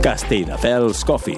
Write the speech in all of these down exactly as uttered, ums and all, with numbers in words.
Castelldefels Coffee.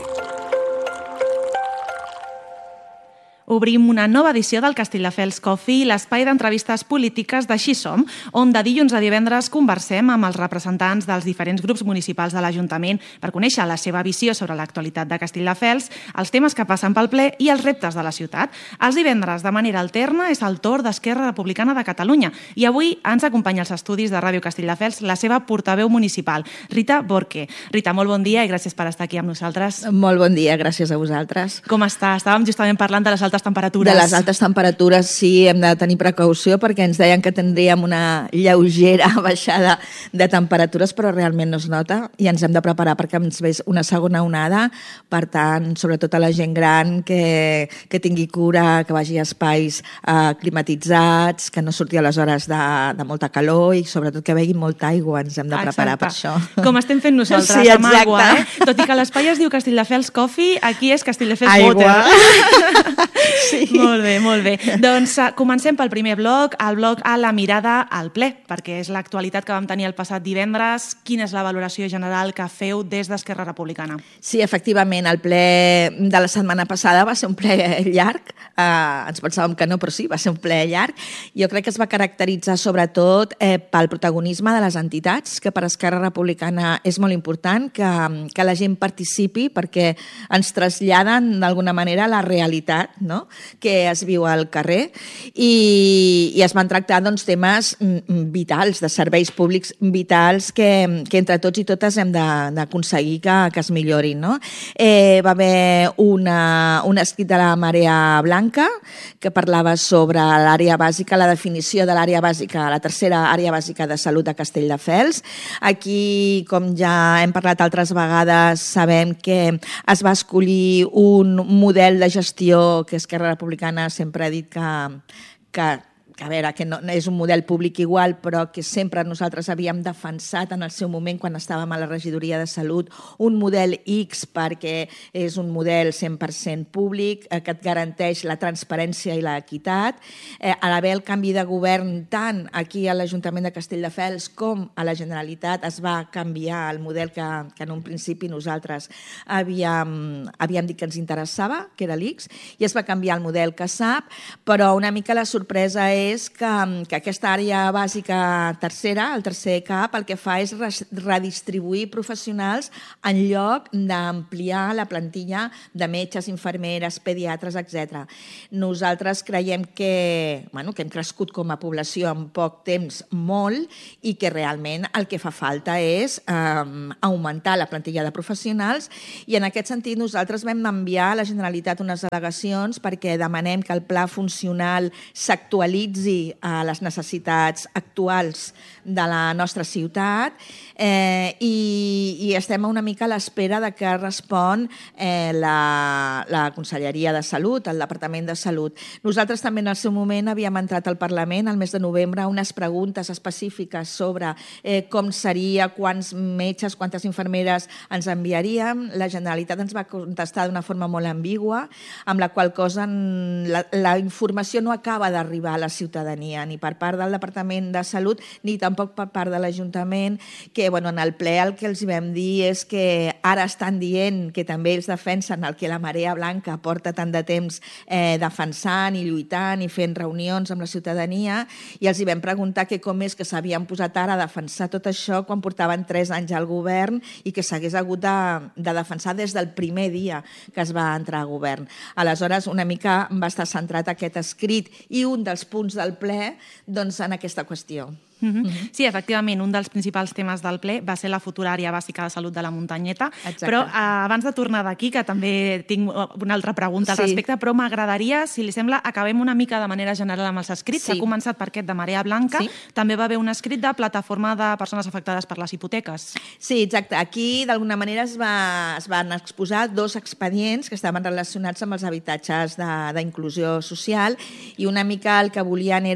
Obrim una nova edició del Castelldefels Coffee, l'espai d'entrevistes polítiques d'Així Som, on de dilluns a divendres conversem amb els representants dels diferents grups municipals de l'Ajuntament per conèixer la seva visió sobre l'actualitat de Castelldefels, els temes que passen pel ple i els reptes de la ciutat. Els divendres, de manera alterna, és el torn d'Esquerra Republicana de Catalunya i avui ens acompanya als estudis de Ràdio Castelldefels la seva portaveu municipal, Rita Borque. Rita, molt bon dia i gràcies per estar aquí amb nosaltres. Molt bon dia, gràcies a vosaltres. Com està? Estàvem justament parlant de les altes temperatures. De les altes temperatures, sí, hem de tenir precaució perquè ens deien que tindríem una lleugera baixada de temperatures, però realment no es nota i ens hem de preparar perquè ens ve una segona onada. Per tant, sobretot a la gent gran, que, que tingui cura, que vagi a espais eh, climatitzats, que no surti a les hores de, de molta calor i sobretot que begui molta aigua. Ens hem de preparar Exacte. Per això. Com estem fent nosaltres, sí, amb aigua. Eh? Tot i que l'espai es diu Castelldefels Coffee, aquí és Castelldefels aigua. Water. Sí. Molt bé, molt bé. Doncs uh, comencem pel primer bloc, el bloc a la mirada al ple, perquè és l'actualitat que vam tenir el passat divendres. Quina és la valoració general que feu des d'Esquerra Republicana? Sí, efectivament, el ple de la setmana passada va ser un ple llarg. Uh, ens pensàvem que no, però sí, va ser un ple llarg. Jo crec que es va caracteritzar sobretot eh, pel protagonisme de les entitats, que per Esquerra Republicana és molt important que, que la gent participi perquè ens traslladen d'alguna manera la realitat, no?, que es viu al carrer i, i es van tractar doncs, temes vitals, de serveis públics vitals que, que entre tots i totes hem d'aconseguir que, que es millorin. No? Eh, va haver una, un escrit de la Marea Blanca que parlava sobre l'àrea bàsica, la definició de l'àrea bàsica, la tercera àrea bàsica de salut de Castelldefels. Aquí, com ja hem parlat altres vegades, sabem que es va escollir un model de gestió que Esquerra Republicana sempre ha dit que, que, que a veure, que no, és un model públic igual, però que sempre nosaltres havíem defensat en el seu moment, quan estàvem a la regidoria de Salut, un model X perquè és un model cent per cent públic, eh, que et garanteix la transparència i l'equitat. Eh, a l'haver el canvi de govern tant aquí a l'Ajuntament de Castelldefels com a la Generalitat es va canviar el model que, que en un principi nosaltres havíem, havíem dit que ens interessava, que era l'X, i es va canviar el model que sap, però una mica la sorpresa és és que, que aquesta àrea bàsica tercera, el tercer CAP, el que fa és redistribuir professionals en lloc d'ampliar la plantilla de metges, infermeres, pediatres, etcètera. Nosaltres creiem que, bueno, que hem crescut com a població en poc temps molt i que realment el que fa falta és eh, augmentar la plantilla de professionals i en aquest sentit nosaltres vam enviar a la Generalitat unes al·legacions perquè demanem que el pla funcional s'actualitzi a les necessitats actuals de la nostra ciutat eh, i, i estem una mica a l'espera de que respon eh, la, la Conselleria de Salut, el Departament de Salut. Nosaltres també en el seu moment havíem entrat al Parlament al mes de novembre unes preguntes específiques sobre eh, com seria, quants metges, quantes infermeres ens enviaríem. La Generalitat ens va contestar d'una forma molt ambigua, amb la qual cosa la, la informació no acaba d'arribar a la ciutadania, ni per part del Departament de Salut, ni tampoc per part de l'Ajuntament, que bueno, en el ple el que els vam dir és que ara estan dient que també ells defensen el que la Marea Blanca porta tant de temps eh, defensant i lluitant i fent reunions amb la ciutadania, i els hi vam preguntar que com és que s'havien posat ara a defensar tot això quan portaven tres anys al govern i que s'hagués hagut de, de defensar des del primer dia que es va entrar a govern. Aleshores, una mica va estar centrat aquest escrit i un dels punts del ple doncs, en aquesta qüestió. Mm-hmm. Sí, efectivament, un dels principals temes del ple va ser la futura àrea bàsica de salut de la Muntanyeta. Exacte. Però eh, abans de tornar d'aquí, que també tinc una altra pregunta al sí. respecte, però m'agradaria, si li sembla, acabem una mica de manera general amb els escrits. Sí. Ha començat per aquest de Marea Blanca, sí. també va haver un escrit de Plataforma de Persones Afectades per les Hipoteques. Sí, exacte. Aquí, d'alguna manera, es, va, es van exposar dos expedients que estaven relacionats amb els habitatges d'inclusió social i una mica el que volien era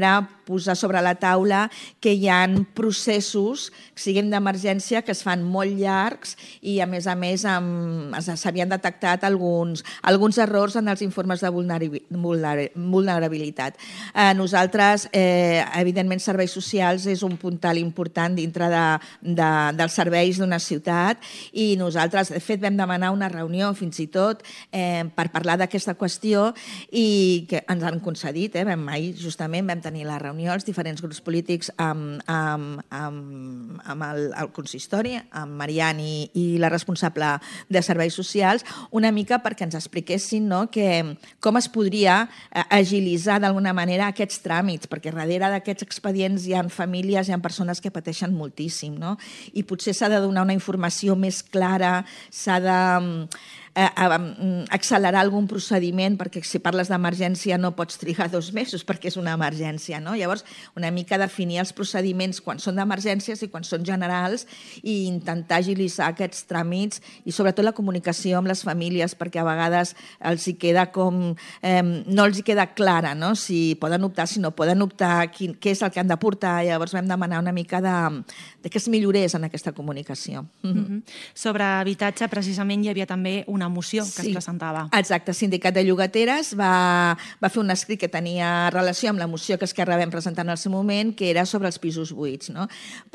posar sobre la taula que hi ha processos, siguin d'emergència, que es fan molt llargs i, a més a més, s'havien detectat alguns, alguns errors en els informes de vulnerabilitat. Eh, nosaltres, eh, evidentment, serveis socials és un puntal important dintre de, de, dels serveis d'una ciutat i nosaltres, de fet, vam demanar una reunió fins i tot eh, per parlar d'aquesta qüestió i que ens han concedit. Eh? Vam, ahir justament vam tenir la reunió els diferents grups polítics amb, amb, amb, amb el, el consistori, amb Marian i, i la responsable de serveis socials, una mica perquè ens expliquessin, no, que, com es podria agilitzar d'alguna manera aquests tràmits, perquè darrere d'aquests expedients hi ha famílies, hi ha persones que pateixen moltíssim, no? I potser s'ha de donar una informació més clara, s'ha de eh, accelerar algun procediment, perquè si parles d'emergència no pots trigar dos mesos perquè és una emergència, no? Llavors, una mica definir els procediments quan són d'emergències i quan són generals i intentar agilitzar aquests tràmits i sobretot la comunicació amb les famílies, perquè a vegades els hi queda com... Eh, no els hi queda clara, no? Si poden optar, si no poden optar, quin, què és el que han de portar. Llavors vam demanar una mica de, de que es millorés en aquesta comunicació. Mm-hmm. Sobre habitatge, precisament, hi havia també una moció que sí. es presentava. Exacte, el Sindicat de Llogateres va, va fer un escrit que tenia relació amb la moció que Esquerra vam presentar en el seu moment, que era sobre els pisos buits, no?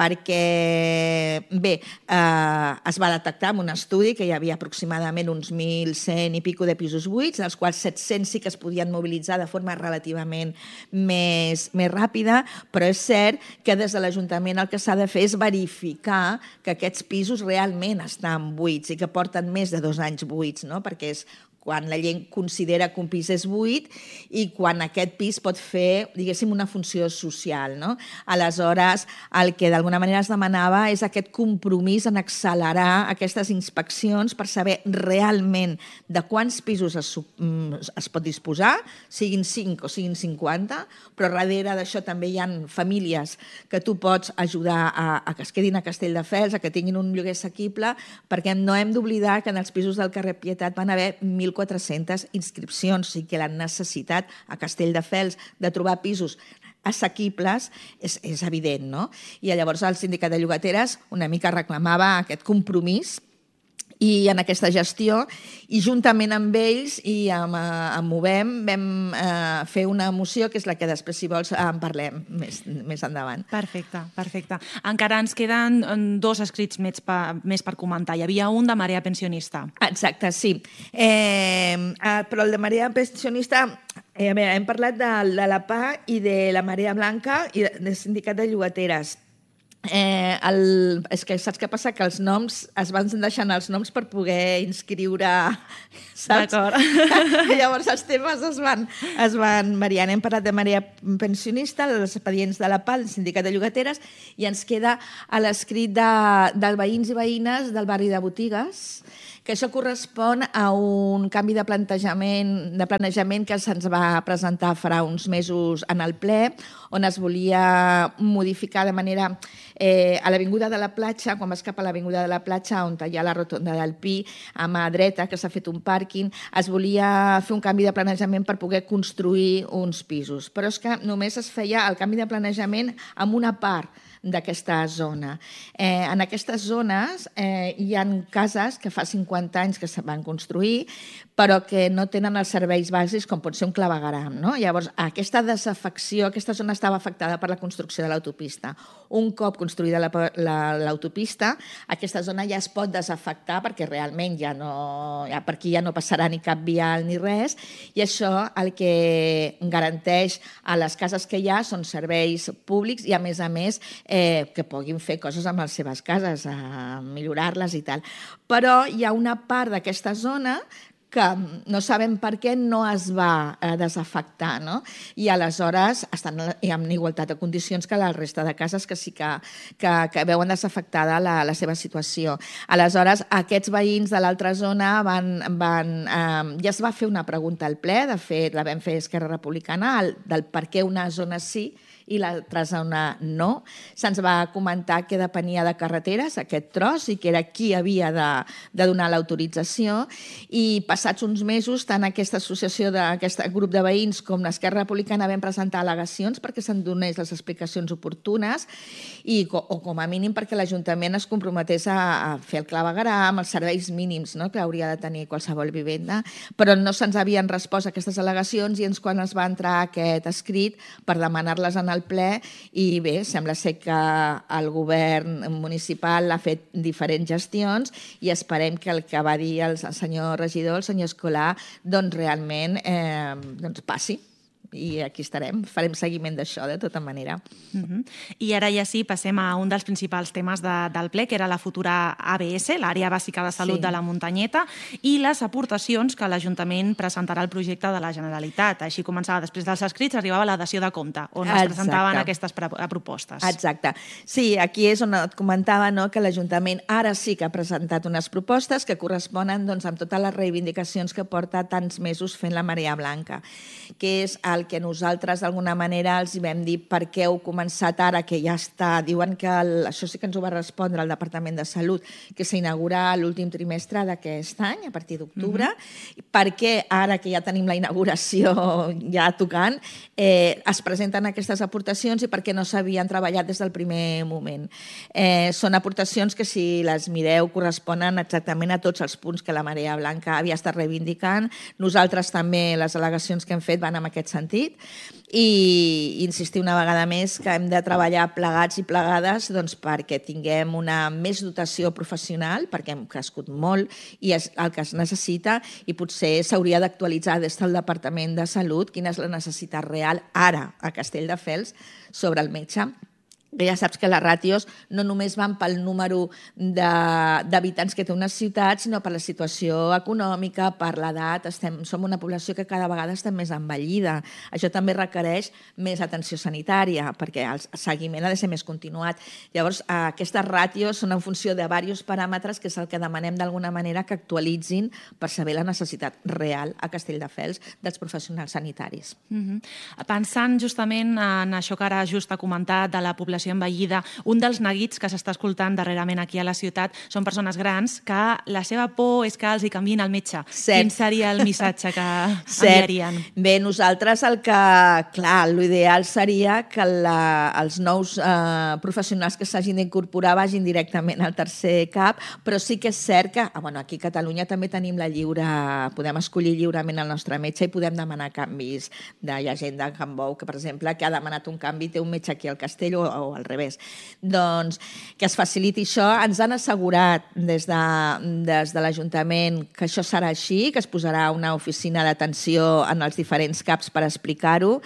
Perquè, bé, eh, es va detectar en un estudi que hi havia aproximadament uns mil cent i pico de pisos buits, dels quals set-cents sí que es podien mobilitzar de forma relativament més, més ràpida, però és cert que des de l'Ajuntament el que s'ha de fer és verificar que aquests pisos realment estan buits i que porten més de dos anys buits, no? Perquè és quan la llei considera que un pis és buit i quan aquest pis pot fer, diguéssim, una funció social, no? Aleshores, el que d'alguna manera es demanava és aquest compromís en accelerar aquestes inspeccions per saber realment de quants pisos es, es pot disposar, siguin cinc o siguin cinquanta, però darrere d'això també hi ha famílies que tu pots ajudar a, a que es quedin a Castelldefels, a que tinguin un lloguer assequible, perquè no hem d'oblidar que en els pisos del carrer Pietat van haver mil quatre-centes inscripcions i que la necessitat a Castelldefels de trobar pisos assequibles és, és evident, no? I llavors el Sindicat de Llogateres una mica reclamava aquest compromís i en aquesta gestió, i juntament amb ells i amb, amb Movem vam eh, fer una moció que és la que després, si vols, en parlem més, més endavant. Perfecte, perfecte. Encara ens queden dos escrits més per, més per comentar. Hi havia un de Marea Pensionista. Exacte, sí. Eh, però el de Marea Pensionista... Eh, bé, hem parlat de, de la P A i de la Marea Blanca i del Sindicat de Llogateres. Eh, el, és que saps què passa? Que els noms es van deixant els noms per poder inscriure, saps? D'acord. Llavors els temes es van, es van variant. Hem parlat de Marea Pensionista, dels expedients de la P A, el Sindicat de Llogateres, i ens queda a l'escrit de, dels veïns i veïnes del barri de Botigues, que això correspon a un canvi de plantejament, de planejament que se'ns va presentar farà uns mesos en el ple, on es volia modificar de manera... Eh, a l'Avinguda de la Platja, quan vas cap a l'Avinguda de la Platja, on hi ha la rotonda del Pi, a mà dreta, que s'ha fet un pàrquing, es volia fer un canvi de planejament per poder construir uns pisos. Però és que només es feia el canvi de planejament en una part d'aquesta zona. Eh, en aquestes zones eh, hi ha cases que fa cinquanta anys que se van construir, però que no tenen els serveis bàsics com pot ser un clavegueram, no? Llavors, aquesta desafecció, aquesta zona estava afectada per la construcció de l'autopista. Un cop construïda l'autopista, la, la, aquesta zona ja es pot desafectar perquè realment ja no, ja per aquí ja no passarà ni cap vial ni res, i això el que garanteix a les cases que hi ha són serveis públics i, a més a més, eh, que puguin fer coses amb les seves cases, a millorar-les i tal. Però hi ha una part d'aquesta zona que no sabem per què no es va eh, desafectar, no? I aleshores estan en igualtat de condicions que la resta de cases que sí que, que, que veuen desafectada la, la seva situació. Aleshores, aquests veïns de l'altra zona van... van eh, ja es va fer una pregunta al ple, de fet la vam fer Esquerra Republicana, el, del per què una zona sí i l'altra zona no. Se'ns va comentar que depenia de carreteres, aquest tros, i que era qui havia de, de donar l'autorització. I passats uns mesos, tant aquesta associació, d'aquest grup de veïns, com l'Esquerra Republicana vam presentar al·legacions perquè se'n donés les explicacions oportunes i, o com a mínim perquè l'Ajuntament es comprometés a, a fer el clavegueram, els serveis mínims, no?, que hauria de tenir qualsevol vivenda, però no se'ns havien respost aquestes al·legacions i ens quan es va entrar aquest escrit per demanar-les en el ple i bé, sembla ser que el govern municipal ha fet diferents gestions i esperem que el que va dir el senyor regidor, el senyor Escolà, doncs realment eh, doncs passi. I aquí estarem, farem seguiment d'això de tota manera. Uh-huh. I ara ja sí, passem a un dels principals temes de, del ple, que era la futura A B S, l'Àrea Bàsica de Salut sí. de la Muntanyeta, i les aportacions que l'Ajuntament presentarà al projecte de la Generalitat. Així començava, després dels escrits, arribava la dació de compte, on es Exacte. presentaven aquestes propostes. Exacte. Sí, aquí és on et comentava, no?, que l'Ajuntament ara sí que ha presentat unes propostes que corresponen doncs, amb totes les reivindicacions que porta tants mesos fent la Marea Blanca, que és el que nosaltres d'alguna manera els vam dir per què heu començat ara, que ja està, diuen que el, això sí que ens ho va respondre el Departament de Salut, que s'inaugura l'últim trimestre d'aquest any, a partir d'octubre, uh-huh. perquè ara que ja tenim la inauguració ja tocant, eh, es presenten aquestes aportacions i perquè no s'havien treballat des del primer moment. Eh, són aportacions que, si les mireu, corresponen exactament a tots els punts que la Marea Blanca havia estat reivindicant. Nosaltres també, les al·legacions que hem fet van en aquest sentit, i insistir una vegada més que hem de treballar plegats i plegades doncs, perquè tinguem una més dotació professional, perquè hem crescut molt i és el que es necessita, i potser s'hauria d'actualitzar des del Departament de Salut quina és la necessitat real ara a Castelldefels sobre el metge. Ja saps que les ràtios no només van pel número d'habitants que té una ciutat, sinó per la situació econòmica, per l'edat. Som una població que cada vegada està més envellida. Això també requereix més atenció sanitària, perquè el seguiment ha de ser més continuat. Llavors, aquestes ràtios són en funció de diversos paràmetres, que és el que demanem d'alguna manera que actualitzin per saber la necessitat real a Castelldefels dels professionals sanitaris. Uh-huh. Pensant justament en això que ara just ha comentat de la població envellida, un dels neguits que s'està escoltant darrerament aquí a la ciutat són persones grans que la seva por és que els hi canviïn el metge. Cert. Quin seria el missatge que enviarien? Bé, nosaltres el que, clar, l'ideal seria que la, els nous eh, professionals que s'hagin d'incorporar vagin directament al tercer cap, però sí que és cert que, ah, bueno, aquí a Catalunya també tenim la lliure, podem escollir lliurement el nostre metge i podem demanar canvis. De, hi ha gent de Can Bou que, per exemple, que ha demanat un canvi, té un metge aquí al Castell o, o al revés. Doncs que es faciliti això. Ens han assegurat des de, des de l'Ajuntament que això serà així, que es posarà una oficina d'atenció en els diferents caps per explicar-ho,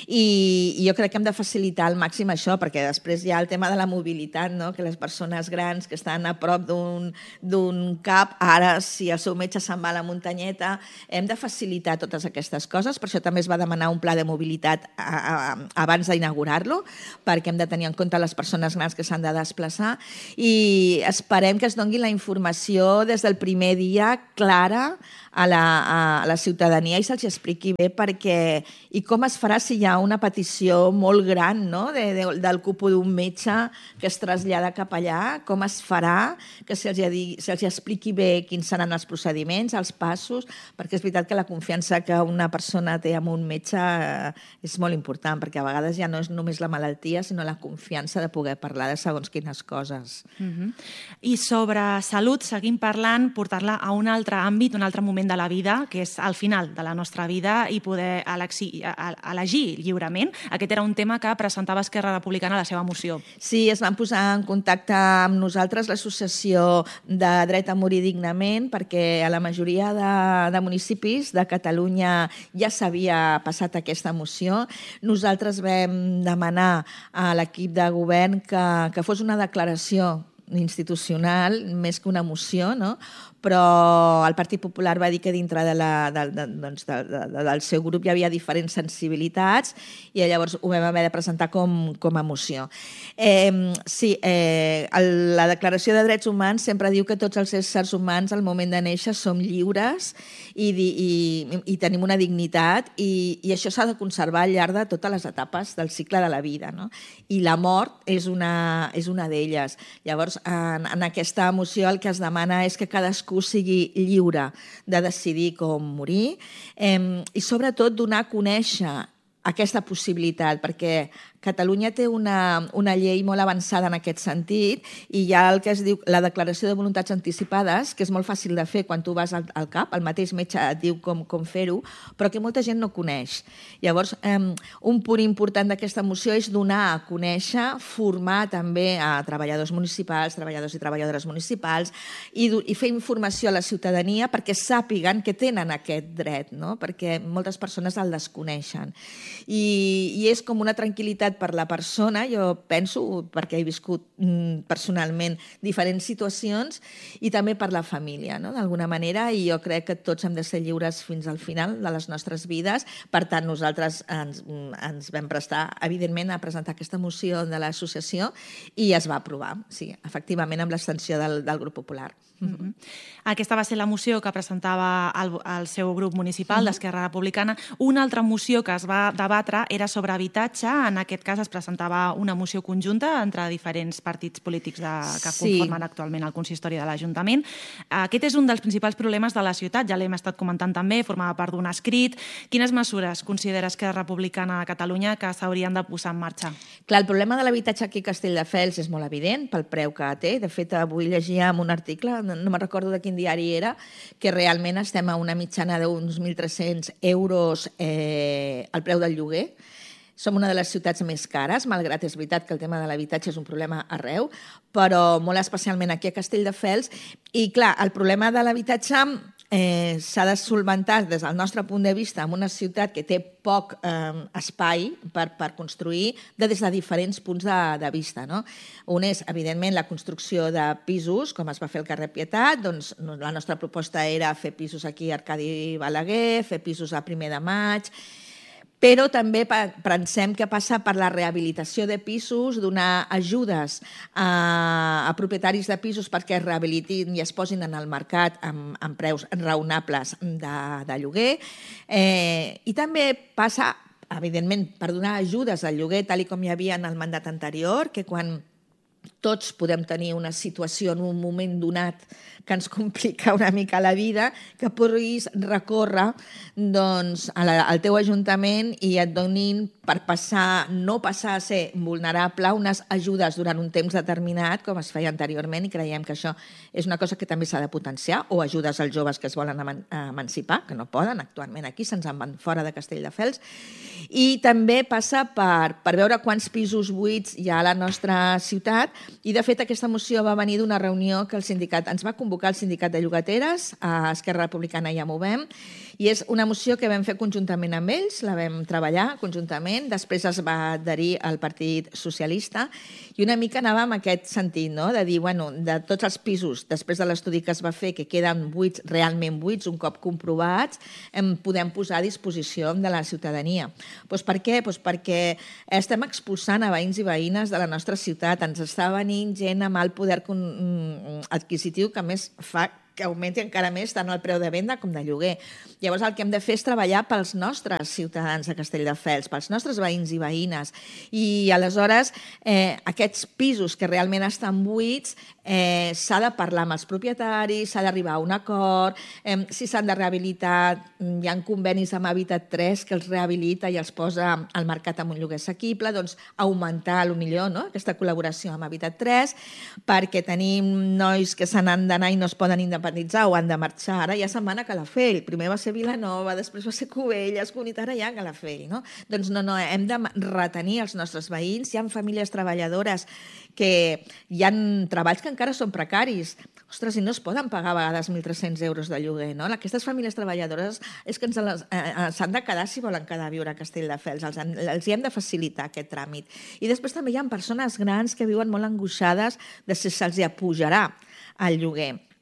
i, i jo crec que hem de facilitar al màxim això, perquè després hi ha el tema de la mobilitat, no?, que les persones grans que estan a prop d'un d'un cap, ara si el seu metge se'n va a la Muntanyeta, hem de facilitar totes aquestes coses. Per això també es va demanar un pla de mobilitat a, a, abans d'inaugurar-lo, perquè hem de tenir en compte les persones grans que s'han de desplaçar, i esperem que es doni la informació des del primer dia clara a la, a la ciutadania i se'ls expliqui bé perquè, i com es farà si hi ha una petició molt gran, no?, de, de, del cupo d'un metge que es trasllada cap allà, com es farà, que se'ls se expliqui bé quins seran els procediments, els passos, perquè és veritat que la confiança que una persona té amb un metge és molt important, perquè a vegades ja no és només la malaltia, sinó la confiança de poder parlar de segons quines coses. Uh-huh. I sobre salut seguim parlant, portar-la a un altre àmbit, un altre moment de la vida, que és al final de la nostra vida, i poder elegir, elegir lliurement. Aquest era un tema que presentava Esquerra Republicana a la seva moció. Sí, es van posar en contacte amb nosaltres l'Associació de Dret a Morir Dignament, perquè a la majoria de, de municipis de Catalunya ja s'havia passat aquesta moció. Nosaltres vam demanar a l'equip de govern que, que fos una declaració institucional, més que una moció, no?, però el Partit Popular va dir que dintre de la, de, de, doncs de, de, de, del seu grup hi havia diferents sensibilitats i llavors ho vam haver de presentar com, com a moció. Eh, sí, eh, el, la Declaració de Drets Humans sempre diu que tots els éssers humans al moment de néixer som lliures i, i, i tenim una dignitat i, i això s'ha de conservar al llarg de totes les etapes del cicle de la vida, no? I la mort és una, és una d'elles. Llavors, en, en aquesta moció el que es demana és que cadascú sigui lliure de decidir com morir eh, i sobretot donar a conèixer aquesta possibilitat, perquè Catalunya té una, una llei molt avançada en aquest sentit i hi ha el que es diu la declaració de voluntats anticipades, que és molt fàcil de fer quan tu vas al, al CAP, el mateix metge et diu com, com fer-ho, però que molta gent no coneix. Llavors, eh, un punt important d'aquesta moció és donar a conèixer, formar també a treballadors municipals, treballadors i treballadores municipals i, i fer informació a la ciutadania perquè sàpiguen que tenen aquest dret, no? Perquè moltes persones el desconeixen. I, i és com una tranquil·litat per la persona, jo penso, perquè he viscut mm, personalment diferents situacions i també per la família, no? D'alguna manera, i jo crec que tots hem de ser lliures fins al final de les nostres vides. Per tant, nosaltres ens, ens vam prestar, evidentment, a presentar aquesta moció de l'associació i es va aprovar, sí, efectivament, amb l'abstenció del, del grup popular. Mm-hmm. Aquesta va ser la moció que presentava el, el seu grup municipal mm-hmm. d'Esquerra Republicana. Una altra moció que es va debatre era sobre habitatge. En aquest cas es presentava una moció conjunta entre diferents partits polítics de, que sí. conformen actualment el consistori de l'Ajuntament. Aquest és un dels principals problemes de la ciutat, ja l'hem estat comentant també, formava part d'un escrit. Quines mesures considera Esquerra Republicana de Catalunya que s'haurien de posar en marxa? Clar, el problema de l'habitatge aquí a Castelldefels és molt evident pel preu que té. De fet, avui llegia en un article, no me'n recordo de quin diari era, que realment estem a una mitjana d'uns mil tres-cents euros eh, al preu del lloguer. Som una de les ciutats més cares, malgrat és veritat que el tema de l'habitatge és un problema arreu, però molt especialment aquí a Castelldefels. I clar, el problema de l'habitatge eh, s'ha de solventar des del nostre punt de vista en una ciutat que té poc eh, espai per, per construir de des de diferents punts de, de vista, no? Un és, evidentment, la construcció de pisos, com es va fer al carrer Pietat, doncs la nostra proposta era fer pisos aquí a Arcadi Balaguer, fer pisos a Primer de Maig, però també pensem que passa per la rehabilitació de pisos, donar ajudes a, a propietaris de pisos perquè es rehabilitin i es posin en el mercat amb, amb preus raonables de, de lloguer. Eh, I també passa, evidentment, per donar ajudes al lloguer, tal com hi havia en el mandat anterior, que quan tots podem tenir una situació en un moment donat que ens complica una mica la vida, que puguis recórrer doncs, a la, al teu ajuntament i et donin per passar, no passar a ser vulnerable, unes ajudes durant un temps determinat, com es feia anteriorment, i creiem que això és una cosa que també s'ha de potenciar, o ajudes als joves que es volen emancipar, que no poden actualment aquí, se'ns en van fora de Castelldefels, i també passa per, per veure quants pisos buits hi ha a la nostra ciutat, i de fet aquesta moció va venir d'una reunió que el sindicat ens va convocar el sindicat de llogateres, a Esquerra Republicana ja movem, i és una moció que vam fer conjuntament amb ells, la vam treballar conjuntament, després es va adherir al Partit Socialista, i una mica anava en aquest sentit, no? De dir, bueno, de tots els pisos, després de l'estudi que es va fer, que queden buits, realment buits, un cop comprovats, em podem posar a disposició de la ciutadania. Pues per què? Pues perquè estem expulsant a veïns i veïnes de la nostra ciutat, ens està venint gent amb alt poder adquisitiu que a més fa que augmenti encara més tant el preu de venda com de lloguer. Llavors el que hem de fer és treballar pels nostres ciutadans de Castelldefels, pels nostres veïns i veïnes. I aleshores eh, aquests pisos que realment estan buits eh, s'ha de parlar amb els propietaris, s'ha d'arribar a un acord, eh, si s'han de rehabilitar, hi ha convenis amb Habitat tres que els rehabilita i els posa al mercat amb un lloguer assequible, doncs augmentar potser no? Aquesta col·laboració amb Habitat tres, perquè tenim nois que se n'han d'anar i no es poden independitzar o han de marxar. Ara ja se'n van a Calafell. Primer va ser Vilanova, després va ser Cubelles, Comunitat, ara ja a Calafell. No? Doncs no, no, hem de retenir els nostres veïns. Hi ha famílies treballadores que hi ha treballs que encara són precaris. Ostres, i no es poden pagar a vegades mil tres-cents euros de lloguer, no? Aquestes famílies treballadores és que ens les, eh, s'han de quedar si volen quedar a viure a Castelldefels. Els, els hi hem de facilitar aquest tràmit. I després també hi ha persones grans que viuen molt angoixades de si se'ls apujarà el lloguer.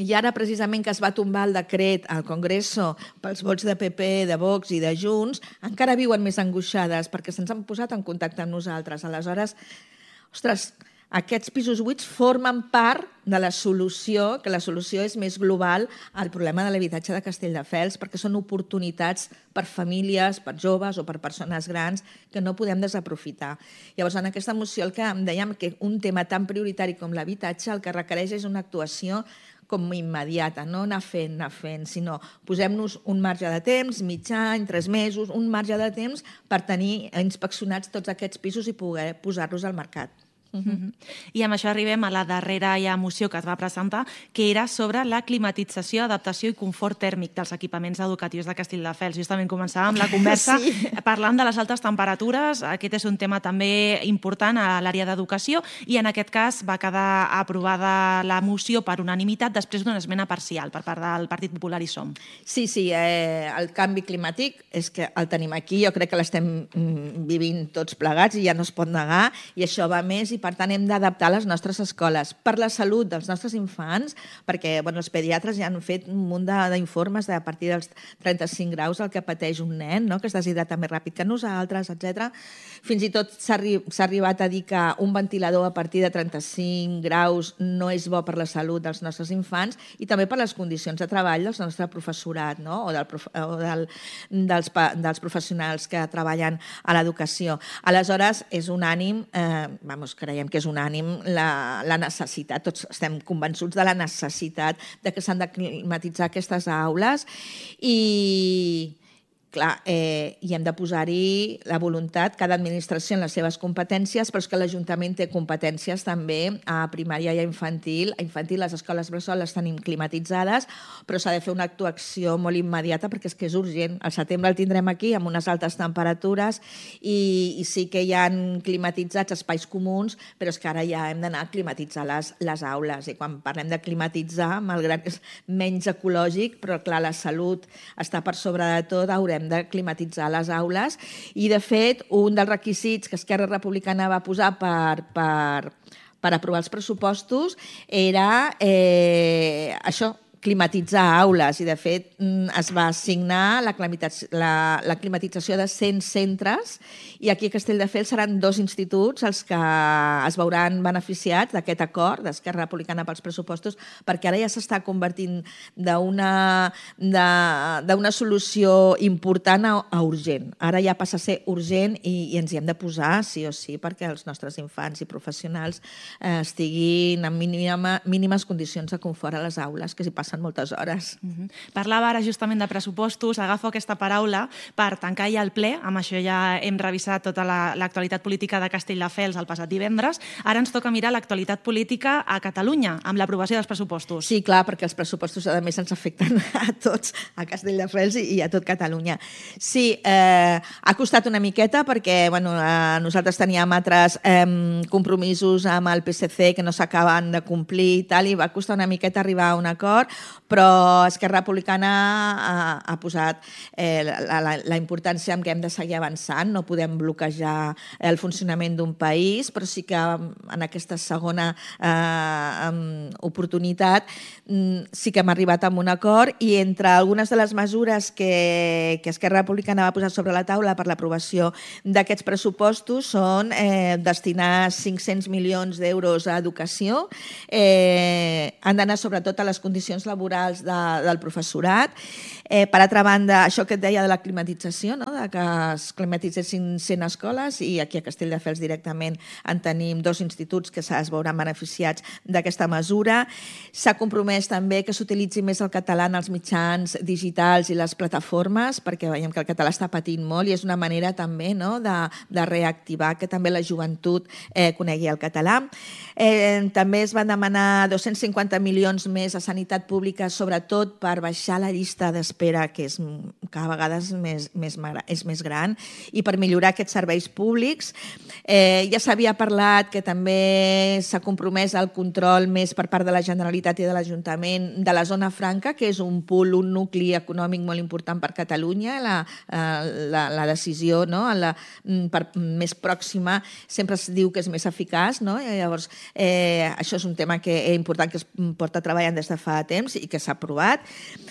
I ara, precisament, que es va tombar el decret al Congreso pels vots de P P, de Vox i de Junts, encara viuen més angoixades perquè se'ns han posat en contacte amb nosaltres. Aleshores, ostres, aquests pisos buits formen part de la solució, que la solució és més global al problema de l'habitatge de Castelldefels, perquè són oportunitats per famílies, per joves o per persones grans que no podem desaprofitar. Llavors, en aquesta moció el que em dèiem que un tema tan prioritari com l'habitatge el que requereix és una actuació com immediata, no anar fent, anar fent, sinó posem-nos un marge de temps, mig any, tres mesos, un marge de temps per tenir inspeccionats tots aquests pisos i poder posar-los al mercat. Uh-huh. I amb això arribem a la darrera ja moció que es va presentar, que era sobre la climatització, adaptació i confort tèrmic dels equipaments educatius de Castelldefels. Justament començàvem la conversa sí. parlant de les altes temperatures. Aquest és un tema també important a l'àrea d'educació i en aquest cas va quedar aprovada la moció per unanimitat després d'una esmena parcial per part del Partit Popular i Som. Sí, sí, eh, el canvi climàtic és que el tenim aquí, jo crec que l'estem vivint tots plegats i ja no es pot negar, i això va més i per tant hem d'adaptar les nostres escoles per la salut dels nostres infants, perquè bueno, els pediatres ja han fet un munt d'informes de a partir dels trenta-cinc graus el que pateix un nen, no? Que es deshidrata més ràpid que nosaltres, etcètera. Fins i tot s'ha arri arribat a dir que un ventilador a partir de trenta-cinc graus no és bo per la salut dels nostres infants i també per les condicions de treball del nostre professorat, no? o, del prof o del, dels, dels professionals que treballen a l'educació. Aleshores, és unànim, eh, vamos, creiem que és unànim la, la necessitat, tots estem convençuts de la necessitat de que s'han de climatitzar aquestes aules i... Clar, eh, i hem de posar-hi la voluntat, cada administració en les seves competències, però és que l'Ajuntament té competències també a primària i a infantil. A infantil les escoles bressol les tenim climatitzades, però s'ha de fer una actuació molt immediata perquè és que és urgent. Al setembre el tindrem aquí amb unes altes temperatures i, i sí que hi ha climatitzats espais comuns, però és que ara ja hem d'anar a climatitzar les, les aules. I quan parlem de climatitzar, malgrat que és menys ecològic, però clar, la salut està per sobre de tot, haurem de climatitzar les aules i, de fet, un dels requisits que Esquerra Republicana va posar per, per, per aprovar els pressupostos era eh, això, climatitzar aules i, de fet, es va assignar la, la, la climatització de cent centres i aquí a Castelldefels seran dos instituts els que es veuran beneficiats d'aquest acord d'Esquerra Republicana pels pressupostos perquè ara ja s'està convertint d'una d'una solució important a, a urgent. Ara ja passa a ser urgent i, i ens hi hem de posar sí o sí perquè els nostres infants i professionals eh, estiguin en mínima, mínimes condicions de confort a les aules, que s'hi passen moltes hores. Uh-huh. Parlava ara justament de pressupostos, agafo aquesta paraula per tancar ja el ple, amb això ja hem revisat tota l'actualitat la, política de Castelldefels el passat divendres, ara ens toca mirar l'actualitat política a Catalunya, amb l'aprovació dels pressupostos. Sí, clar, perquè els pressupostos a més ens afecten a tots, a Castelldefels i, i a tot Catalunya. Sí, eh, ha costat una miqueta perquè bueno, eh, nosaltres teníem altres eh, compromisos amb el P S C que no s'acaben de complir i tal, i va costar una miqueta arribar a un acord, però Esquerra Republicana ha, ha posat eh, la, la, la importància en què hem de seguir avançant. No podem bloquejar el funcionament d'un país, però sí que en aquesta segona eh, oportunitat sí que hem arribat a un acord i entre algunes de les mesures que, que Esquerra Republicana va posar sobre la taula per l'aprovació d'aquests pressupostos són eh, destinar cinc-cents milions d'euros a educació, eh, han d'anar sobretot a les condicions laborals de, del professorat. Eh, per altra banda, això que et deia de la climatització, no? De que es climatitzessin cent escoles i aquí a Castelldefels directament en tenim dos instituts que es veuran beneficiats d'aquesta mesura. S'ha compromès també que s'utilitzi més el català en els mitjans digitals i les plataformes perquè veiem que el català està patint molt i és una manera també no? de, de reactivar que també la joventut eh, conegui el català. Eh, també es van demanar dos-cents cinquanta milions més a sanitat pública, sobretot per baixar la llista d'espera, que és cada vegada és més, més, és més gran, i per millorar aquests serveis públics. Eh, ja s'havia parlat que també s'ha compromès el control més per part de la Generalitat i de l'Ajuntament de la zona franca, que és un pool, un nucli econòmic molt important per Catalunya. La, la, la decisió no? la, per, més pròxima sempre es diu que és més eficaç, no? I llavors eh, això és un tema que és important que es porta treballant des de fa temps. temps i que s'ha aprovat.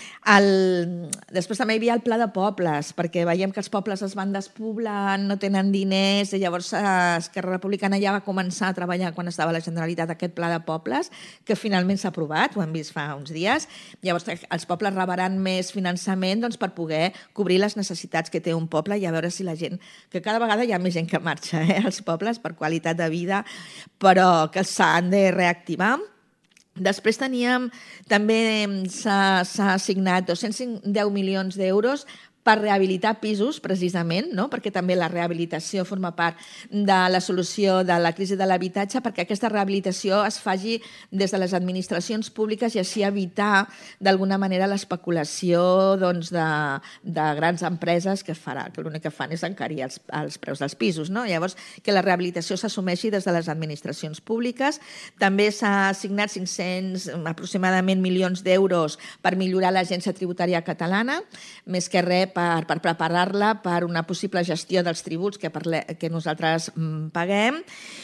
El... Després també hi havia el pla de pobles, perquè veiem que els pobles es van despoblant, no tenen diners, i llavors Esquerra Republicana ja va començar a treballar quan estava a la Generalitat aquest pla de pobles, que finalment s'ha aprovat, ho hem vist fa uns dies. Llavors els pobles rebaran més finançament doncs, per poder cobrir les necessitats que té un poble i a veure si la gent, que cada vegada hi ha més gent que marxa eh, als pobles per qualitat de vida, però que s'han de reactivar. Després teníem, també s'ha assignat dos-cents deu milions d'euros per rehabilitar pisos, precisament, no? Perquè també la rehabilitació forma part de la solució de la crisi de l'habitatge, perquè aquesta rehabilitació es faci des de les administracions públiques i així evitar, d'alguna manera, l'especulació doncs, de, de grans empreses que, farà, que l'únic que fan és encarir els, els preus dels pisos. No? Llavors, que la rehabilitació s'assumeixi des de les administracions públiques. També s'ha assignat cinc-cents aproximadament milions d'euros per millorar l'agència tributària catalana, més que res per, per preparar-la per una possible gestió dels tributs que, parle, que nosaltres mm, paguem.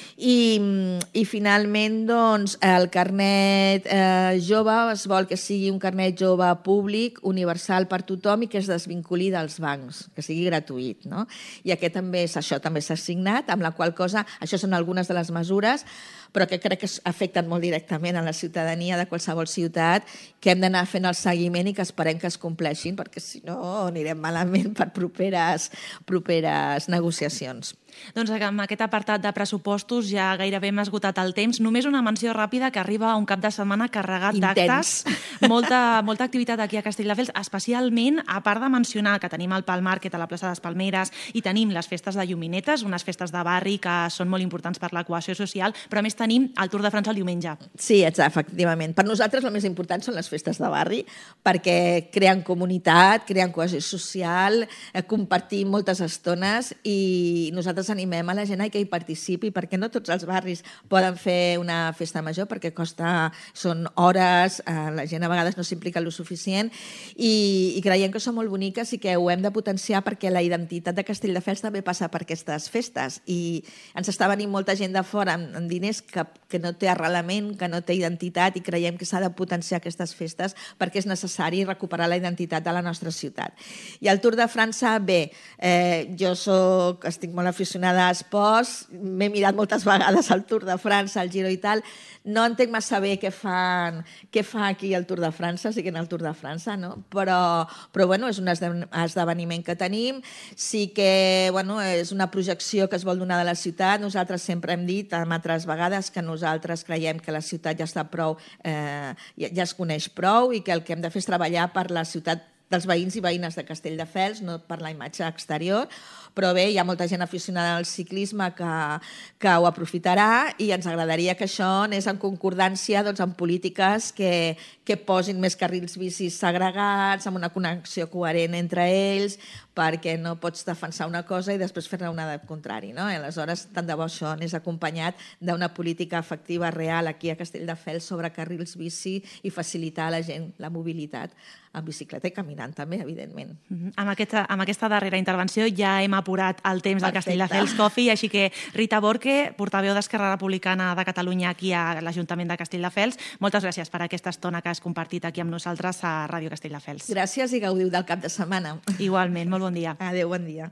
I, i finalment, doncs, el carnet eh, jove es vol que sigui un carnet jove públic, universal per tothom i que es desvinculi dels bancs, que sigui gratuït. No? I aquest també és, això també s'ha assignat, amb la qual cosa, això són algunes de les mesures, però que crec que afecten molt directament a la ciutadania de qualsevol ciutat, que hem d'anar fent el seguiment i que esperem que es compleixin, perquè si no anirem malament per properes, properes negociacions. Doncs amb aquest apartat de pressupostos ja gairebé hem esgotat el temps. Només una menció ràpida que arriba un cap de setmana carregat d'actes. Molta, molta activitat aquí a Castelldefels, especialment, a part de mencionar que tenim el Pal Market a la plaça de les Palmeres i tenim les festes de Lluminetes, unes festes de barri que són molt importants per la cohesió social, però a més tenim el Tour de França el diumenge. Sí, efectivament. Per nosaltres el més important són les festes de barri, perquè creen comunitat, creen cohesió social, compartim moltes estones i nosaltres animem a la gent que hi participi, perquè no tots els barris poden fer una festa major, perquè costa, són hores, la gent a vegades no s'implica el suficient i, i creiem que són molt boniques i que ho hem de potenciar perquè la identitat de Castelldefels també passa per aquestes festes i ens està venint molta gent de fora amb, amb diners que, que no té arrelament, que no té identitat i creiem que s'ha de potenciar aquestes festes perquè és necessari recuperar la identitat de la nostra ciutat. I el Tour de França, bé, eh, jo soc, estic molt aficionada a esports, m'he mirat moltes vegades el Tour de França, el Giro i tal, no entenc massa bé què fan, què fa aquí el Tour de França, sí que en el Tour de França, no? Però, però bueno, és un esdeveniment que tenim, sí que bueno, és una projecció que es vol donar de la ciutat. Nosaltres sempre hem dit, en altres vegades, que nosaltres creiem que la ciutat ja està prou, eh, ja, ja es coneix prou i que el que hem de fer és treballar per la ciutat dels veïns i veïnes de Castelldefels, no per la imatge exterior, però bé, hi ha molta gent aficionada al ciclisme que, que ho aprofitarà i ens agradaria que això anés en concordància doncs, amb polítiques que, que posin més carrils bicis segregats, amb una connexió coherent entre ells, perquè no pots defensar una cosa i després fer-ne una de contrari. No? I aleshores, tant de bo això anés acompanyat d'una política efectiva real aquí a Castelldefels sobre carrils bici i facilitar a la gent la mobilitat en bicicleta i caminant també, evidentment. Mm-hmm. Amb, aquesta, amb aquesta darrera intervenció ja hem apurat el temps del Castelldefels Coffee, així que Rita Borque, portaveu d'Esquerra Republicana de Catalunya aquí a l'Ajuntament de Castelldefels, moltes gràcies per aquesta estona que has compartit aquí amb nosaltres a Ràdio Castelldefels. Gràcies i gaudiu del cap de setmana. Igualment, molt bon dia. Adéu, bon dia.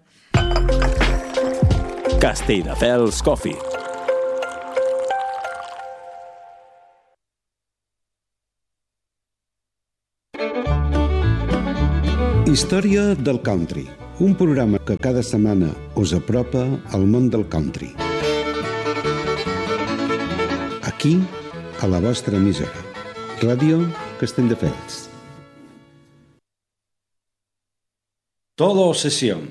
Castelldefels Coffee. Història del country, un programa que cada setmana us apropa al món del country. Aquí, a la vostra emissora, Ràdio Castelldefels. Todo sesión.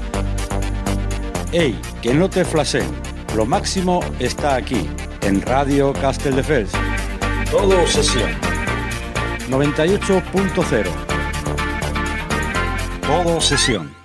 ¡Ey, que no te flashen! Lo máximo está aquí, en Radio Castelldefels. Todo sesión. noventa y ocho punto cero. Todo sesión.